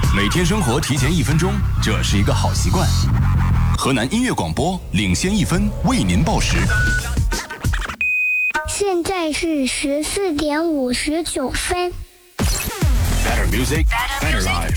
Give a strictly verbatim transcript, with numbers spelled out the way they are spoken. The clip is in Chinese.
每天生活提前一分钟，这是一个好习惯。河南音乐广播领先一分，为您报时。 现在是十四点五十九分。 Better music, better life。